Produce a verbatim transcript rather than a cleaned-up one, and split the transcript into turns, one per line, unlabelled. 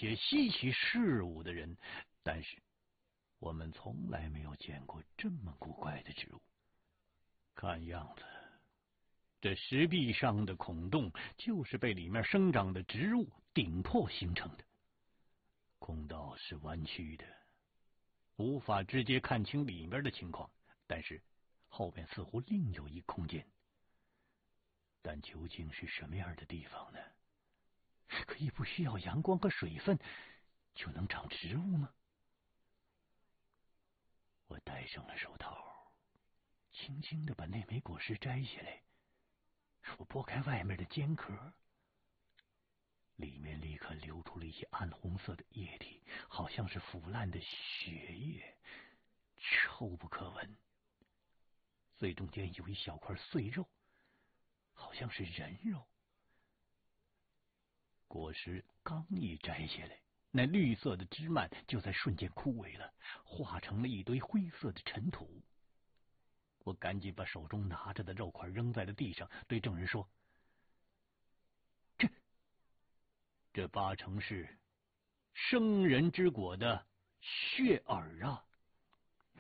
些稀奇事物的人，但是我们从来没有见过这么古怪的植物。看样子，这石壁上的孔洞就是被里面生长的植物顶破形成的。孔道是弯曲的，无法直接看清里面的情况，但是后面似乎另有一空间。但究竟是什么样的地方呢？可以不需要阳光和水分就能长植物吗？我戴上了手套，轻轻地把那枚果实摘下来。我剥开外面的尖壳，里面立刻流出了一些暗红色的液体，好像是腐烂的血液，臭不可闻。最中间有一小块碎肉，好像是人肉。果实刚一摘下来，那绿色的枝蔓就在瞬间枯萎了，化成了一堆灰色的尘土。我赶紧把手中拿着的肉块扔在了地上，对证人说：“这，这八成是生人之果的血耳啊！”